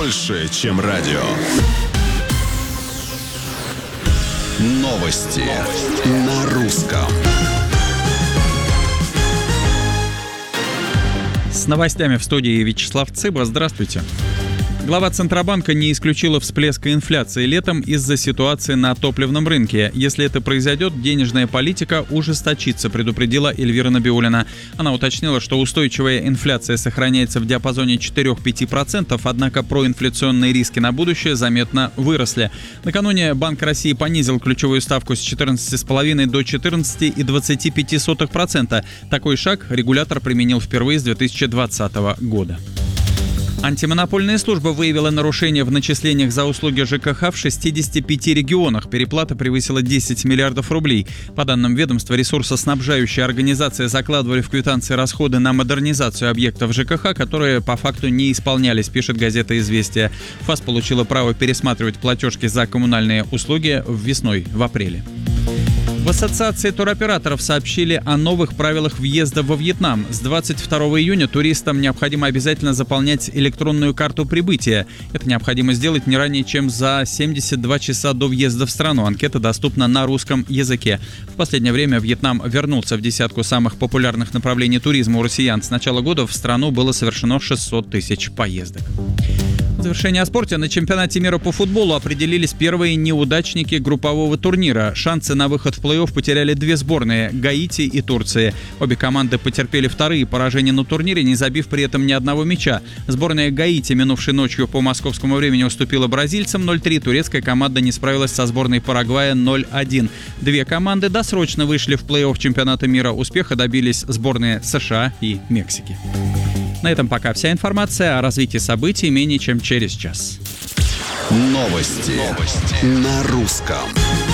больше, чем радио. Новости на русском. С новостями в студии Вячеслав Цыба. Здравствуйте. Глава Центробанка не исключила всплеска инфляции летом из-за ситуации на топливном рынке. Если это произойдет, денежная политика ужесточится, предупредила Эльвира Набиуллина. Она уточнила, что устойчивая инфляция сохраняется в диапазоне 4-5%, однако проинфляционные риски на будущее заметно выросли. Накануне Банк России понизил ключевую ставку с 14,5% до 14,25%. Такой шаг регулятор применил впервые с 2020 года. Антимонопольная служба выявила нарушения в начислениях за услуги ЖКХ в 65 регионах. Переплата превысила 10 миллиардов рублей. По данным ведомства, ресурсоснабжающие организации закладывали в квитанции расходы на модернизацию объектов ЖКХ, которые по факту не исполнялись, пишет газета «Известия». ФАС получила право пересматривать платежки за коммунальные услуги весной, в апреле. В Ассоциации туроператоров сообщили о новых правилах въезда во Вьетнам. С 22 июня туристам необходимо обязательно заполнять электронную карту прибытия. Это необходимо сделать не ранее, чем за 72 часа до въезда в страну. Анкета доступна на русском языке. В последнее время Вьетнам вернулся в десятку самых популярных направлений туризма у россиян. С начала года в страну было совершено 600 тысяч поездок. В завершение о спорте. На чемпионате мира по футболу определились первые неудачники группового турнира. Шансы на выход в плей-офф потеряли две сборные – Гаити и Турции. Обе команды потерпели вторые поражения на турнире, не забив при этом ни одного мяча. Сборная Гаити, минувшей ночью по московскому времени, уступила бразильцам 0-3. Турецкая команда не справилась со сборной Парагвая 0-1. Две команды досрочно вышли в плей-офф чемпионата мира. Успеха добились сборные США и Мексики. На этом пока вся информация. О развитии событий менее чем через час. Новости на русском.